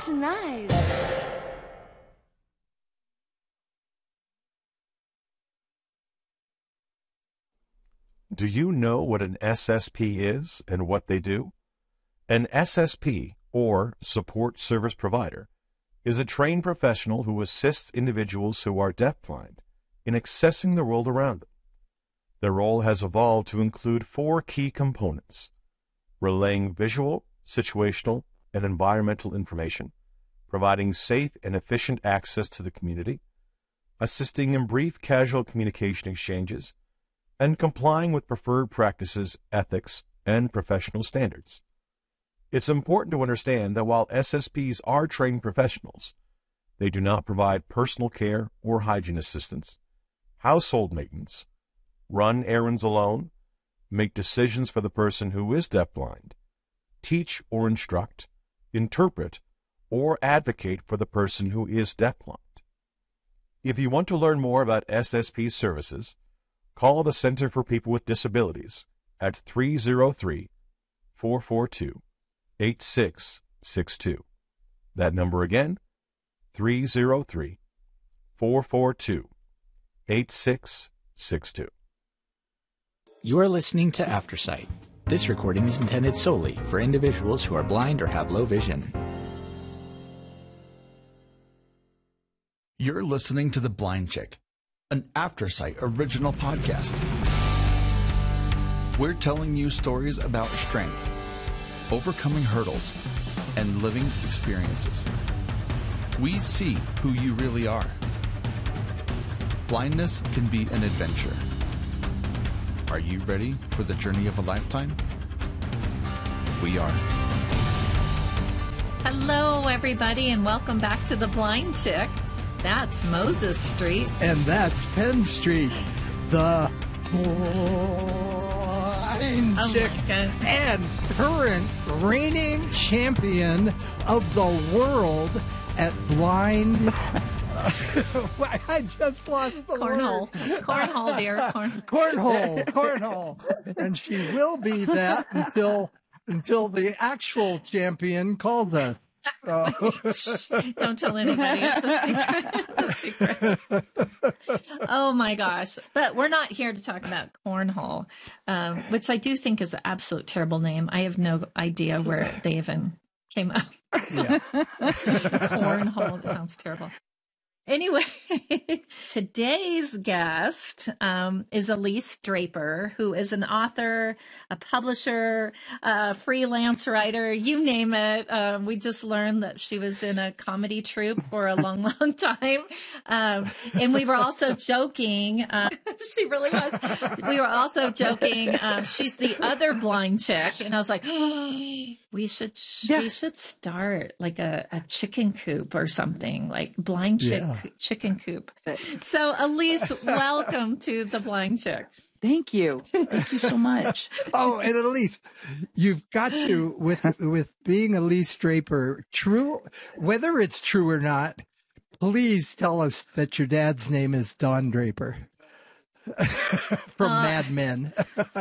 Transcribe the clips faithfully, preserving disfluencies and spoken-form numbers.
That's nice. Do you know what an S S P is and what they do? An S S P, or Support Service Provider, is a trained professional who assists individuals who are deafblind in accessing the world around them. Their role has evolved to include four key components: relaying visual, situational, and environmental information, providing safe and efficient access to the community, assisting in brief casual communication exchanges, and complying with preferred practices, ethics, and professional standards. It's important to understand that while S S Ps are trained professionals, they do not provide personal care or hygiene assistance, household maintenance, run errands alone, make decisions for the person who is deafblind, teach or instruct, interpret, or advocate for the person who is deafblind. If you want to learn more about S S P services, call the Center for People with Disabilities at three oh three, four four two, eight six six two. That number again, three oh three, four four two, eight six six two. You are listening to Aftersight. This recording is intended solely for individuals who are blind or have low vision. You're listening to The Blind Chick, an Aftersight original podcast. We're telling you stories about strength, overcoming hurdles, and living experiences. We see who you really are. Blindness can be an adventure. Are you ready for the journey of a lifetime? We are. Hello, everybody, and welcome back to The Blind Chick. That's Moses Street. And that's Penn Street. The Blind Oh Chick my God. and current reigning champion of the world at blind... I just lost the Cornhole. word. Cornhole, dear. Corn- Cornhole. Cornhole. And she will be that until until the actual champion calls us. So. Shh, don't tell anybody. It's a secret. It's a secret. Oh, my gosh. But we're not here to talk about cornhole, um, which I do think is an absolute terrible name. I have no idea where they even came up. Yeah. Cornhole. That sounds terrible. Anyway, today's guest um, is Elise Draper, who is an author, a publisher, a freelance writer, you name it. Um, we just learned that she was in a comedy troupe for a long, long time. Um, and we were also joking. Uh, she really was. We were also joking. Um, she's the other blind chick. And I was like, oh, we should Yeah. we should start like a, a chicken coop or something, like blind chick. Yeah. Chicken coop. So, Elise, welcome to The Blind Chick. Thank you. Thank you so much. Oh, and Elise, you've got to, with with being Elise Draper, true, whether it's true or not, please tell us that your dad's name is Don Draper from Uh, Mad Men.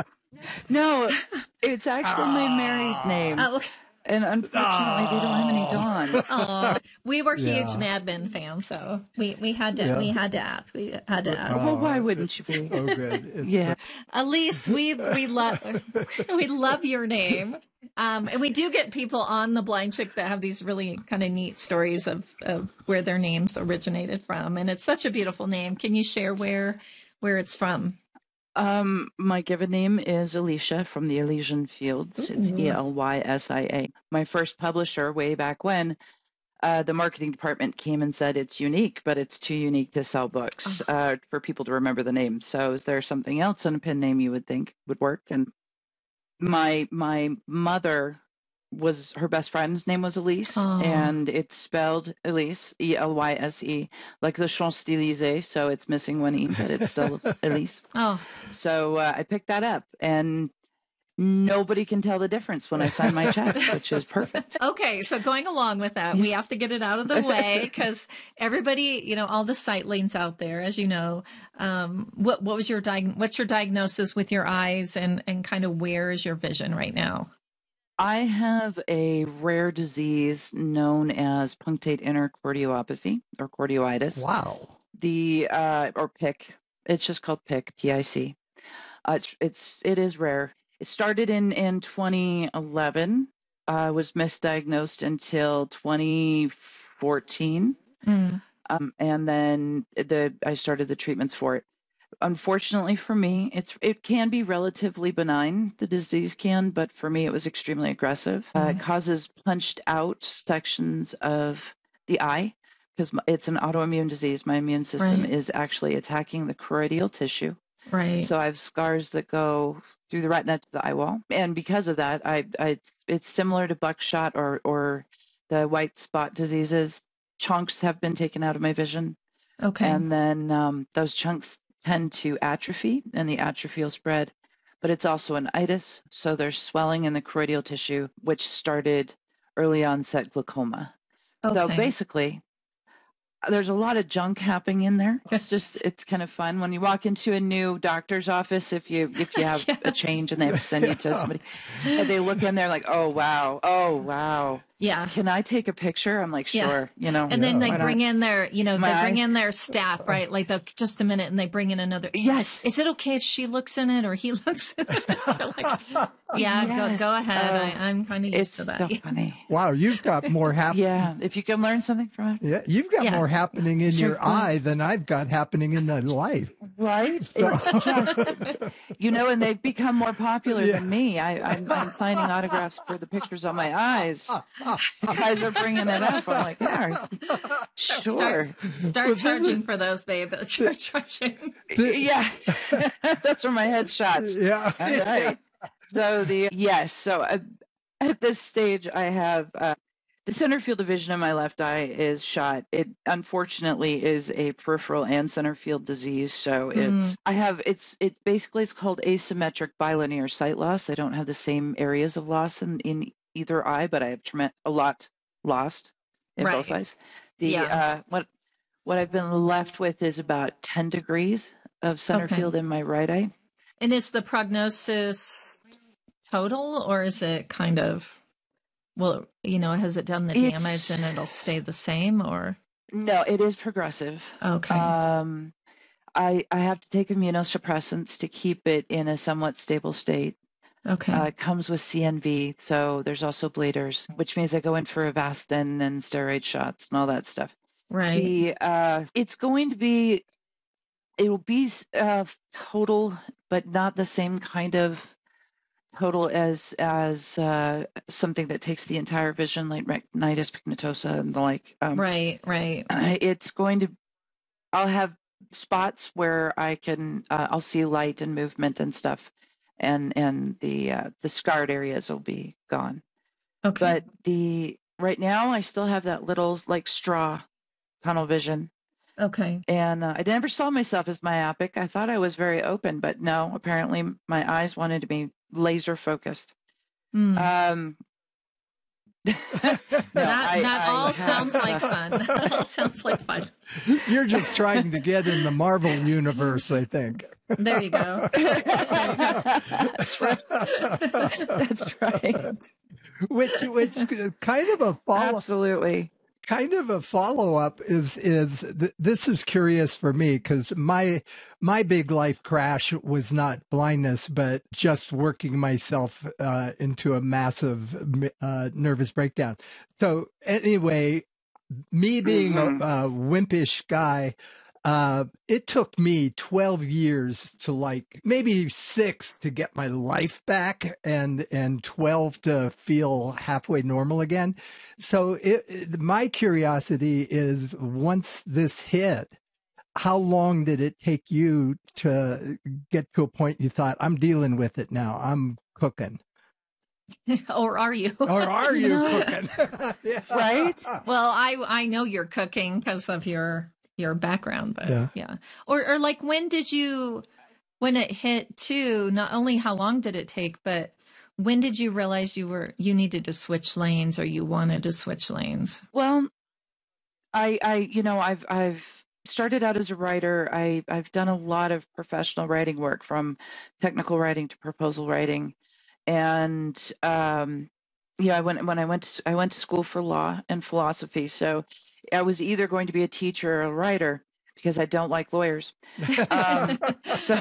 No, it's actually my married name. Oh, And unfortunately, they don't have any Dons. aw. We were huge Yeah. Mad Men fans, so we, we had to Yeah. we had to ask. We had to ask. Well, why wouldn't you be? Oh, good. It's Yeah. Elise, we we love we love your name. Um, and we do get people on The Blind Chick that have these really kind of neat stories of, of where their names originated from. And it's such a beautiful name. Can you share where where it's from? Um, my given name is Alicia from the Elysian Fields. It's Ooh. E L Y S I A. My first publisher way back when, uh, the marketing department came and said it's unique, but it's too unique to sell books uh, for people to remember the name. So is there something else in a pen name you would think would work? And my my mother was, her best friend's name was Elise, Oh. and it's spelled Elise, E L Y S E, like the Champs-Élysées, so it's missing one E, but it's still Elise. Oh, So uh, I picked that up, and nobody can tell the difference when I sign my check, which is perfect. okay. So going along with that, we have to get it out of the way because everybody, you know, all the sightlings out there, as you know, um, what what was your diag- what's your diagnosis with your eyes, and and kind of where is your vision right now? I have a rare disease known as punctate intercardiopathy or cardioitis. Wow. The uh, or P I C. It's just called P I C. P I C. Uh, it's it's it is rare. It started in in twenty eleven. I uh, was misdiagnosed until twenty fourteen, Mm. um, and then the I started the treatments for it. Unfortunately for me, it's it can be relatively benign. The disease can, but for me, it was extremely aggressive. Uh, it causes punched out sections of the eye because it's an autoimmune disease. My immune system Right. is actually attacking the choroidal tissue. Right. So I have scars that go through the retina to the eye wall, and because of that, I, I it's similar to buckshot or or the white spot diseases. Chunks have been taken out of my vision, Okay. and then um, those chunks tend to atrophy, and the atrophy will spread. But it's also an itis, so there's swelling in the choroidal tissue, which started early onset glaucoma. So Okay. basically, there's a lot of junk happening in there. It's just it's kind of fun when you walk into a new doctor's office. If you if you have a Yes. change and they have to send you to somebody, and they look in there like, oh wow, oh wow, Yeah. can I take a picture? I'm like, Yeah. sure, you know. And then they why not? bring in their, you know, My they bring eye. in their staff, right? Like, they'll just a minute, and they bring in another. Yes. Is it okay if she looks in it or he looks in it? You're like, yeah, Yes. go go ahead. Oh, I, I'm kind of used It's to that. so funny. Wow, you've got more happening. Yeah, if you can learn something from it, Yeah, you've got Yeah. more happening in your Sure. eye than I've got happening in my life. right? It's just, you know, and they've become more popular Yeah. than me. I, I'm, I'm signing autographs for the pictures on my eyes. You guys are bringing it up. I'm like, yeah, sure. Start, start charging for those, babe. Start charging. Yeah, that's for my headshots. Yeah. All right. So the yes. So uh, at this stage, I have uh, the center field division in my left eye is shot. It unfortunately is a peripheral and center field disease. So it's I have it's it basically it's called asymmetric bilinear sight loss. I don't have the same areas of loss in in either eye, but I have tremen- a lot lost in both Right. eyes. The Yeah. uh, what what I've been left with is about ten degrees of center Okay. field in my right eye. And is the prognosis total, or is it kind of, well, you know, has it done the It's- damage and it'll stay the same, or? No, it is progressive. Okay. Um, I I have to take immunosuppressants to keep it in a somewhat stable state. okay. Uh, it comes with C N V, so there's also bladers, which means I go in for Avastin and steroid shots and all that stuff. right. The uh, it's going to be, it will be uh, total, but not the same kind of total as as uh, something that takes the entire vision, like retinitis pigmentosa and the like. Um, right. Right. It's going to, I'll have spots where I can, uh, I'll see light and movement and stuff, and and the uh, the scarred areas will be gone. Okay. But the right now, I still have that little like straw tunnel vision, okay. and uh, I never saw myself as myopic. I thought I was very open, but no, apparently my eyes wanted to be laser focused. Mm. Um, no, that I- that I all have, sounds uh, like fun. That all sounds like fun. You're just trying to get in the Marvel universe, I think. There you go. That's right. That's right. Which, which kind of a follow, Absolutely. kind of a follow up is is th- this is curious for me because my my big life crash was not blindness, but just working myself uh, into a massive uh, nervous breakdown. So anyway, me being Mhm. a, a wimpish guy. Uh, it took me twelve years to like maybe six to get my life back and, and twelve to feel halfway normal again. So it, it, my curiosity is once this hit, how long did it take you to get to a point you thought, I'm dealing with it now. I'm cooking. Or are you? Or are you No. cooking? Yeah. Right? Well, I I know you're cooking because of your your background, but Yeah. yeah. Or or like when did you when it hit too, not only how long did it take, but when did you realize you were you needed to switch lanes or you wanted to switch lanes? Well, I, I, you know, I've, I've started out as a writer. I, I've done a lot of professional writing work, from technical writing to proposal writing, and um, yeah, I went when I went to, I went to school for law and philosophy. So I was either going to be a teacher or a writer because I don't like lawyers. Um, so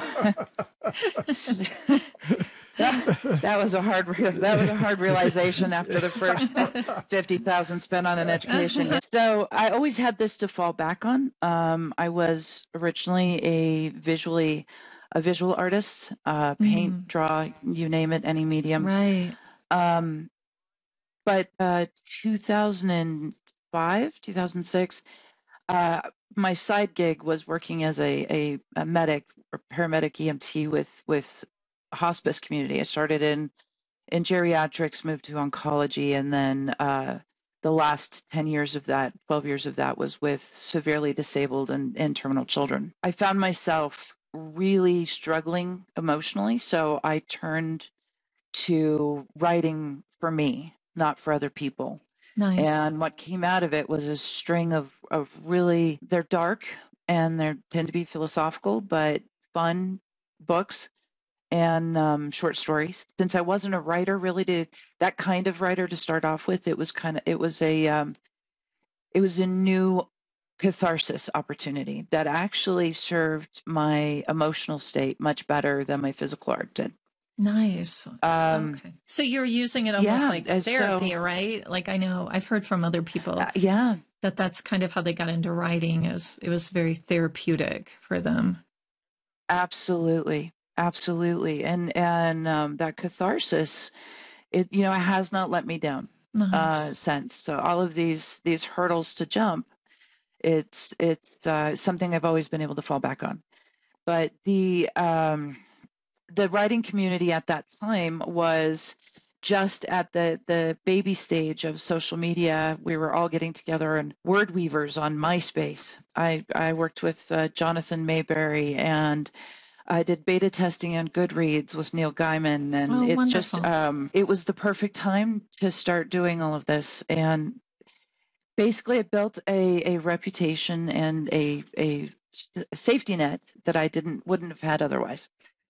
that, that was a hard that was a hard realization after the first fifty thousand spent on an education. So I always had this to fall back on. Um, I was originally a visually a visual artist, uh, paint, Mm. draw, you name it, any medium. Right. Um, but uh, two thousand five, two thousand six, uh, my side gig was working as a, a, a medic or paramedic E M T with with hospice community. I started in in geriatrics, moved to oncology, and then uh, the last ten years of that, twelve years of that was with severely disabled and, and terminal children. I found myself really struggling emotionally, so I turned to writing for me, not for other people. Nice. And what came out of it was a string of, of really, they're dark and they tend to be philosophical, but fun books and um, short stories. Since I wasn't a writer, really, to that kind of writer to start off with, it was kind of, it was a, um, it was a new catharsis opportunity that actually served my emotional state much better than my physical art did. Nice. Um, Okay. So you're using it almost yeah, like and so- therapy, right? Like I know I've heard from other people uh, yeah. that that's kind of how they got into writing. Is it was very therapeutic for them. Absolutely, absolutely, and and um, that catharsis, it you know, it has not let me down Nice. uh, since. So all of these these hurdles to jump, it's it's uh, something I've always been able to fall back on. But the um, the writing community at that time was just at the the baby stage of social media. We were all getting together and word weavers on MySpace. I I worked with uh, Jonathan Mayberry, and I did beta testing on Goodreads with Neil Gaiman, and Oh, it's just wonderful. um, it was the perfect time to start doing all of this. And basically, I built a a reputation and a a safety net that I didn't wouldn't have had otherwise.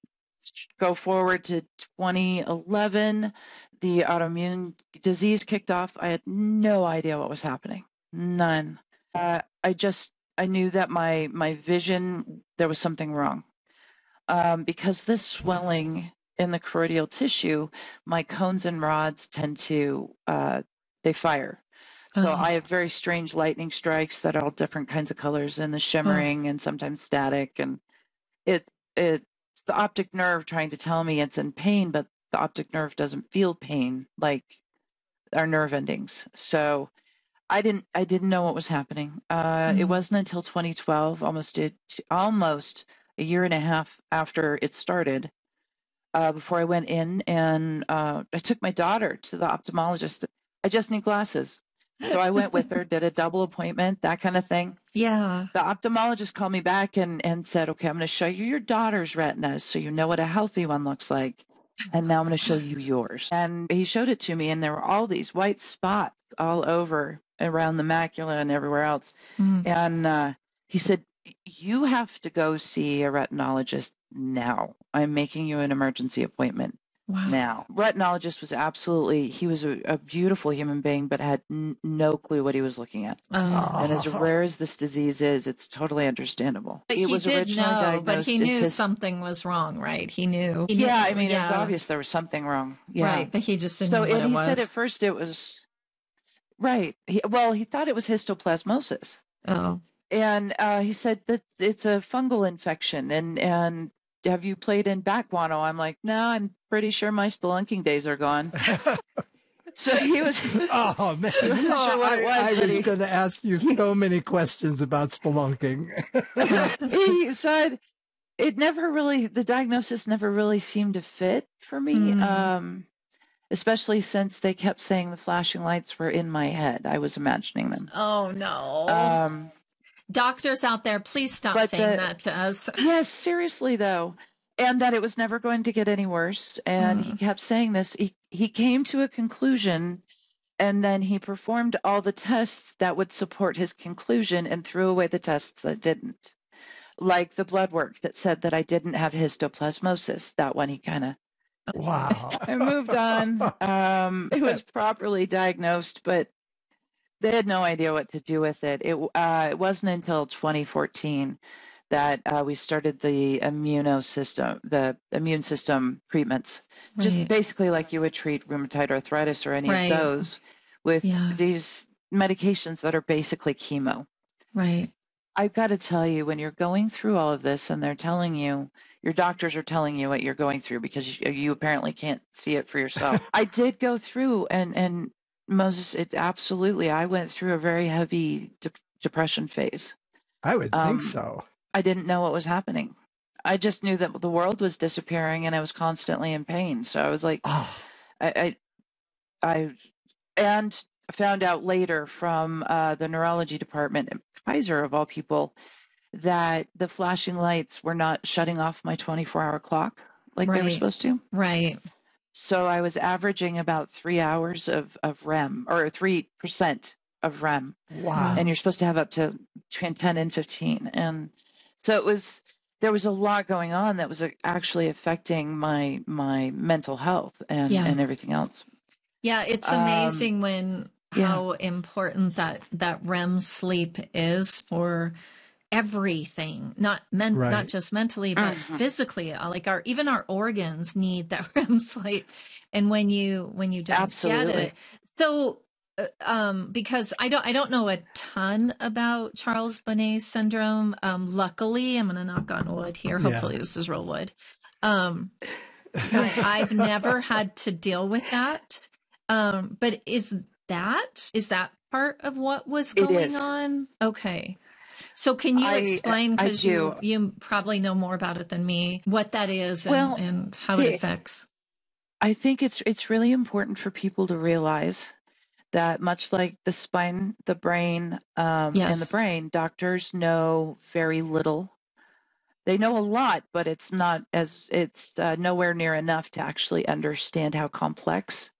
Go forward to twenty eleven, the autoimmune disease kicked off. I had no idea what was happening, none. Uh, I just I knew that my my vision, there was something wrong, um, because this swelling in the choroidal tissue, my cones and rods tend to uh, they fire. So Oh. I have very strange lightning strikes that are all different kinds of colors, and the shimmering and sometimes static, and it it's the optic nerve trying to tell me it's in pain, but the optic nerve doesn't feel pain like our nerve endings. So I didn't I didn't know what was happening. Uh, It Mhm. wasn't until twenty twelve, almost it, almost a year and a half after it started, uh, before I went in and uh, I took my daughter to the ophthalmologist. I just need glasses. So I went with her, did a double appointment, that kind of thing. Yeah. The ophthalmologist called me back and, and said, okay, I'm going to show you your daughter's retinas so you know what a healthy one looks like. And now I'm going to show you yours. And he showed it to me, and there were all these white spots all over around the macula and everywhere else. Mm. And uh, he said, you have to go see a retinologist now. I'm making you an emergency appointment Wow. now. Retinologist was absolutely, he was a, a beautiful human being, but had n- no clue what he was looking at. Oh. And as rare as this disease is, it's totally understandable. But it he was did originally know, diagnosed but he as knew his- something was wrong, right? He knew. He Yeah, knew- I mean, it was yeah. obvious there was something wrong. Yeah. Right, but he just didn't So know what it, it he was. said at first it was, right. He, well, he thought it was histoplasmosis. Oh. And uh, he said that it's a fungal infection. And, and have you played in bat guano? I'm like, no, I'm pretty sure my spelunking days are gone. So he was. Oh man! He wasn't No, sure what it I, was, I but was he- going to ask you so many questions about spelunking. he said it never really, the diagnosis never really seemed to fit for me. Mm. Um, especially since they kept saying the flashing lights were in my head. I was imagining them. Oh no. Um, Doctors out there, please stop but saying the- that to us. yes, seriously though. And that it was never going to get any worse. And he Mm. kept saying this. He, he came to a conclusion, and then he performed all the tests that would support his conclusion and threw away the tests that didn't. Like the blood work that said that I didn't have histoplasmosis. That one he kind of Wow. I moved on. Um, it was properly diagnosed, but they had no idea what to do with it. It, uh, it wasn't until twenty fourteen that uh, we started the immunosystem, the immune system treatments, Right. just basically like you would treat rheumatoid arthritis or any Right. of those, with Yeah. these medications that are basically chemo. Right. I've got to tell you, when you're going through all of this and they're telling you, your doctors are telling you what you're going through because you, you apparently can't see it for yourself. I did go through, and, and Moses, it absolutely, I went through a very heavy de- depression phase. I would Um, think so. I didn't know what was happening. I just knew that the world was disappearing and I was constantly in pain. So I was like, Oh, I, I, I and found out later from uh, the neurology department at Kaiser, of all people, that the flashing lights were not shutting off my twenty-four hour clock like they were Right. supposed to. Right. So I was averaging about three hours of, of R E M, or three percent of R E M. wow. And you're supposed to have up to between ten and fifteen. And so it was, there was a lot going on that was actually affecting my my mental health and, Yeah. and everything else. Yeah, it's Um, amazing when yeah. how important that that R E M sleep is for everything, not men, Right. not just mentally, but Mhm. physically. Uh, Like our even our organs need that R E M sleep, and when you when you don't get Absolutely. it, so. uh, Um, because I don't, I don't know a ton about Charles Bonnet syndrome. Um, luckily, I'm going to knock on wood here. Yeah. Hopefully, this is real wood. Um, I, I've never had to deal with that. Um, but is that is that part of what was It going is. on? Okay. So can you I- explain, I because you do. you probably know more about it than me, what that is and, Well, and how it it- affects? I think it's it's really important for people to realize that, much like the spine, the brain, um, and Yes. the brain, doctors know very little. They know a lot, but it's not as it's uh, nowhere near enough to actually understand how complex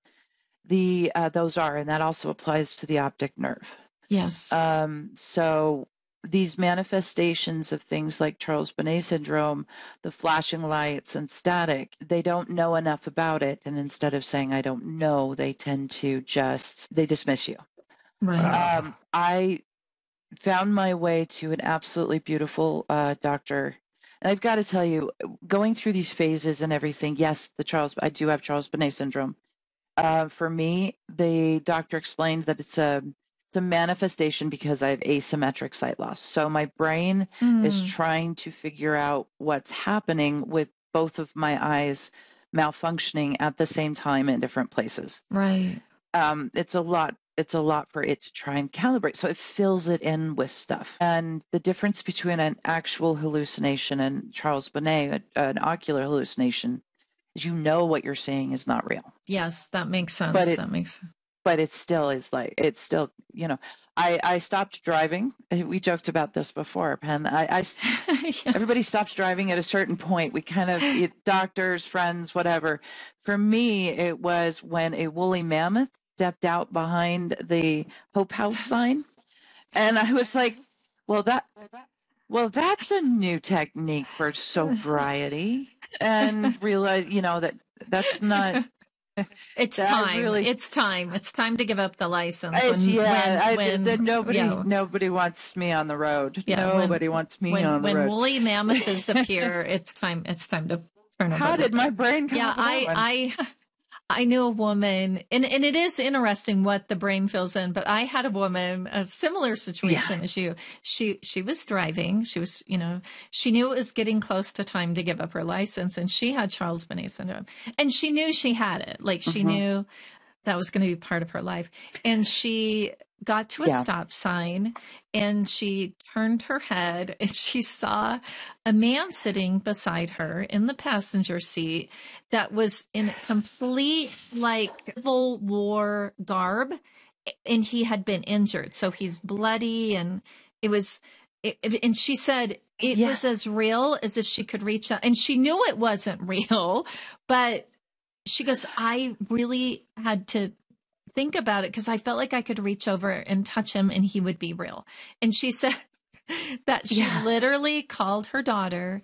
the uh, those are, and that also applies to the optic nerve. Yes. Um, so these manifestations of things like Charles Bonnet syndrome, the flashing lights and static, they don't know enough about it. And instead of saying, I don't know, they tend to just, they dismiss you. right. Um, I found my way to an absolutely beautiful uh, doctor. And I've got to tell you, going through these phases and everything, yes, the Charles, I do have Charles Bonnet syndrome. Uh, for me, the doctor explained that it's a it's a manifestation because I have asymmetric sight loss. So my brain is Mm, trying to figure out what's happening with both of my eyes malfunctioning at the same time in different places. right. Um, it's a lot. It's a lot for it to try and calibrate. So it fills it in with stuff. And the difference between an actual hallucination and Charles Bonnet, a- an ocular hallucination, is you know what you're seeing is not real. Yes, that makes sense. But it- that makes sense. But it still is like, it's still, you know, I, I stopped driving. We joked about this before, Penn. I, I Yes. everybody stops driving at a certain point. We kind of, it, doctors, friends, whatever. For me, it was when a woolly mammoth stepped out behind the Hope House sign. And I was like, well, that, well, that's a new technique for sobriety. And realize, you know, that that's not, It's that time. really- It's time. It's time to give up the license. it's, when, yeah, I, when, then when- nobody, yeah. nobody wants me on the road. Yeah, when- nobody wants me when on the when road. woolly mammoths appear, it's time. It's time to turn over. How the did my book. brain come Yeah, up with that one? I, I, I knew a woman, and and it is interesting what the brain fills in. But I had a woman, a similar situation as you. She she was driving. She was, you know, she knew it was getting close to time to give up her license, and she had Charles Bonnet syndrome, and she knew she had it. Like she Mhm. knew that was going to be part of her life, and she got to a Yeah. stop sign, and she turned her head, and she saw a man sitting beside her in the passenger seat that was in complete like Civil War garb, and he had been injured, so he's bloody, and it was it, it- and she said it Yeah. was as real as if she could reach out, and she knew it wasn't real, but she goes, I really had to think about it because I felt like I could reach over and touch him and he would be real. And she said that she Yeah. literally called her daughter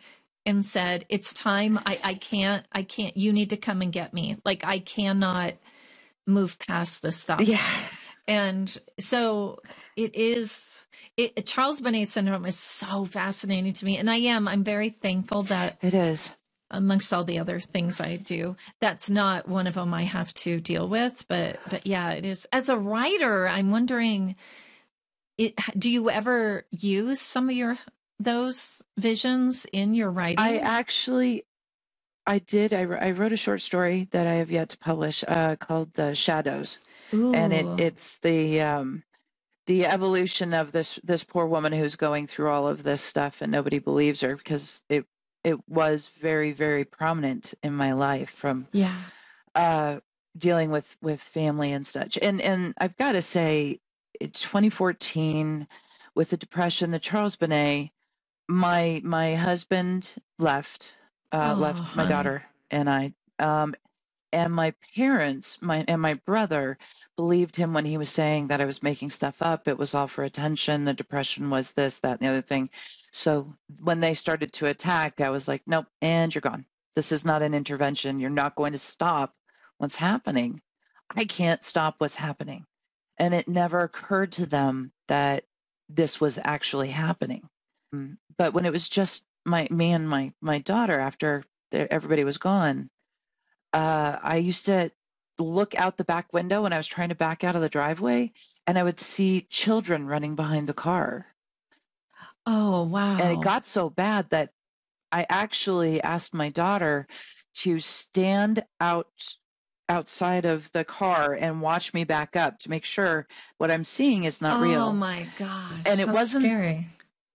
and said, it's time. I, I can't, I can't, you need to come and get me. Like, I cannot move past this stop Yeah. sign. And so it is, it, Charles Bonnet syndrome is so fascinating to me. And I am, I'm very thankful that It is. amongst all the other things I do, that's not one of them I have to deal with. But, but yeah, it is. As a writer, I'm wondering, it, do you ever use some of your, those visions in your writing? I actually, I did. I, I wrote a short story that I have yet to publish uh, called The Shadows. Ooh. And it, it's the um, the evolution of this this poor woman who's going through all of this stuff, and nobody believes her because it it was very, very prominent in my life from yeah. uh, dealing with with family and such. And and I've got to say, it's twenty fourteen with the depression, the Charles Bonnet. My my husband left uh, Oh, left my honey. daughter and I. Um, And my parents, my and my brother, believed him when he was saying that I was making stuff up. It was all for attention. The depression was this, that, and the other thing. So when they started to attack, I was like, nope, and you're gone. This is not an intervention. You're not going to stop what's happening. I can't stop what's happening. And it never occurred to them that this was actually happening. But when it was just my me and my my daughter after everybody was gone, Uh, I used to look out the back window when I was trying to back out of the driveway, and I would see children running behind the car. Oh, wow. And it got so bad that I actually asked my daughter to stand out outside of the car and watch me back up to make sure what I'm seeing is not oh, real. Oh my gosh. And it How wasn't- scary.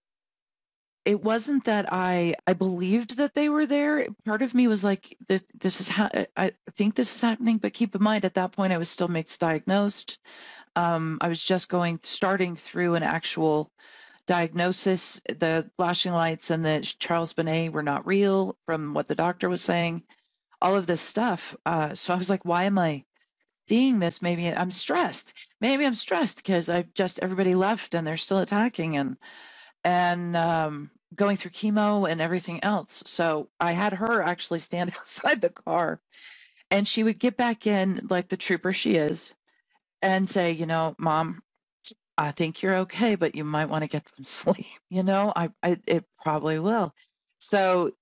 It wasn't that I I believed that they were there. Part of me was like, this, this is how I think this is happening. But keep in mind, at that point, I was still misdiagnosed. Um, I was just going, starting through an actual diagnosis. The flashing lights and the Charles Bonnet were not real from what the doctor was saying. All of this stuff. Uh, so I was like, why am I seeing this? Maybe I'm stressed. Maybe I'm stressed because I've just everybody left and they're still attacking and. and um, going through chemo and everything else. So I had her actually stand outside the car, and she would get back in like the trooper she is and say, you know, Mom, I think you're okay, but you might want to get some sleep. You know, I, I it probably will. So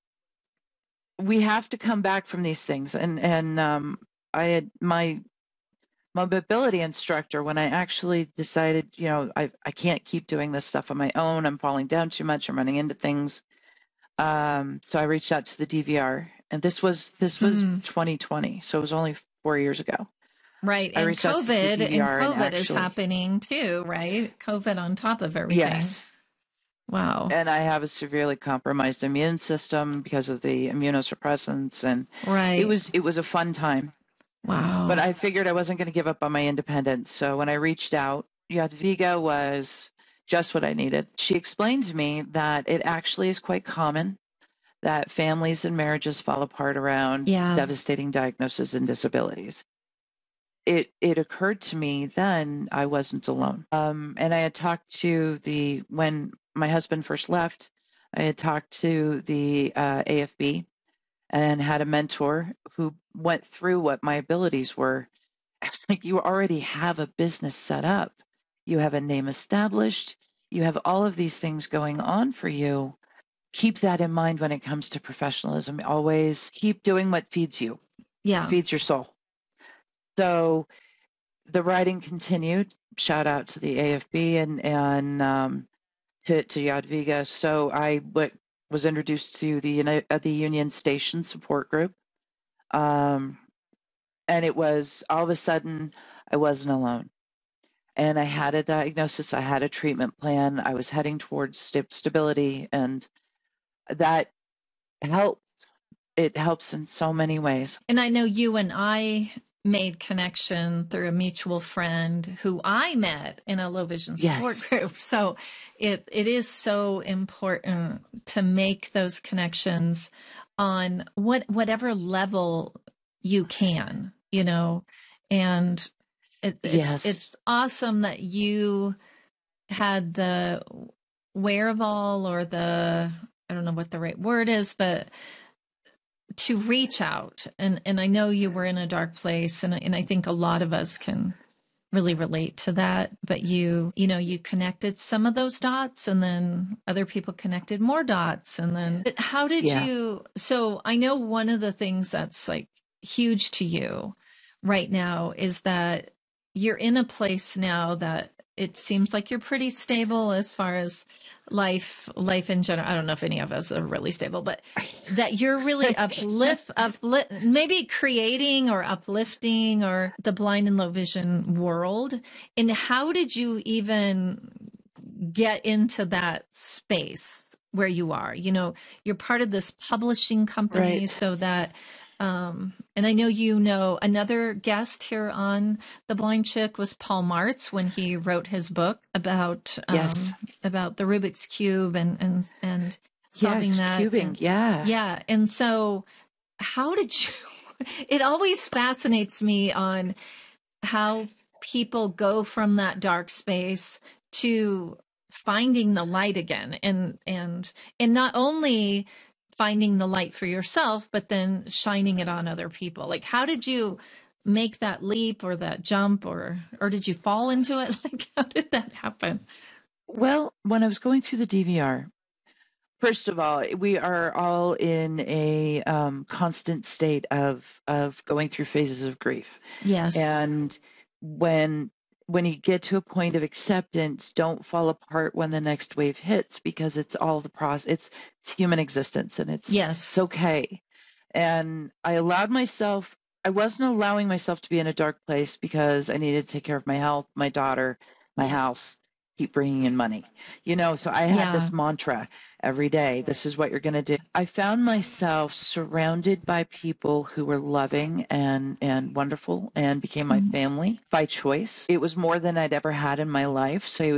we have to come back from these things. And, and um, I had my My mobility instructor, when I actually decided, you know, I, I can't keep doing this stuff on my own. I'm falling down too much. I'm running into things. Um, so I reached out to the D V R, and this was this was Mm. twenty twenty, so it was only four years ago. Right. I And reached out to the COVID, and D V R and COVID is actually- happening too, right? COVID on top of everything. Yes, Wow. and I have a severely compromised immune system because of the immunosuppressants, and Right. it was it was a fun time. wow. But I figured I wasn't going to give up on my independence. So when I reached out, Jadwiga was just what I needed. She explained to me that it actually is quite common that families and marriages fall apart around Yeah. devastating diagnoses and disabilities. It it occurred to me then I wasn't alone. Um, and I had talked to the, when my husband first left, I had talked to the uh, A F B and had a mentor who went through what my abilities were. I was like, you already have a business set up. You have a name established. You have all of these things going on for you. Keep that in mind when it comes to professionalism. Always keep doing what feeds you, yeah. feeds your soul. So the writing continued. Shout out to the A F B and, and um, to, to Jadwiga. So I w- was introduced to the, Uni- uh, the Union Station support group. Um, and it was all of a sudden I wasn't alone. And I had a diagnosis, I had a treatment plan, I was heading towards st- stability, and that helped. It helps in so many ways. And I know you and I made connection through a mutual friend who I met in a low vision support Yes. group. So it it is so important to make those connections on what whatever level you can, you know, and it, it's, Yes. it's awesome that you had the wherewithal or the I don't know what the right word is, but to reach out. And, and I know you were in a dark place, and, and I think a lot of us can really relate to that. But you, you know, you connected some of those dots, and then other people connected more dots. And then but how did Yeah. you, so I know one of the things that's like huge to you right now is that you're in a place now that it seems like you're pretty stable as far as life, life in general. I don't know if any of us are really stable, but that you're really uplift, uplift, maybe creating or uplifting or the blind and low vision world. And how did you even get into that space where you are? You know, you're part of this publishing company, Right. so that Um, and I know you know another guest here on The Blind Chick was Paul Martz when he wrote his book about um, Yes. about the Rubik's Cube and and and solving Yes, that. cubing. And- Yeah. yeah, and so how did you? It always fascinates me on how people go from that dark space to finding the light again, and and and not only finding the light for yourself, but then shining it on other people. Like, how did you make that leap or that jump, or or did you fall into it? Like, how did that happen? Well, when I was going through the D V R, first of all, we are all in a um, constant state of of going through phases of grief. Yes. And when when you get to a point of acceptance, don't fall apart when the next wave hits, because it's all the process. It's it's human existence, and it's yes. it's okay. And I allowed myself. I wasn't allowing myself to be in a dark place because I needed to take care of my health, my daughter, my Yeah. house, keep bringing in money. You know, so I had Yeah. this mantra every day. This is what you're going to do. I found myself surrounded by people who were loving and, and wonderful, and became my Mhm. family by choice. It was more than I'd ever had in my life. So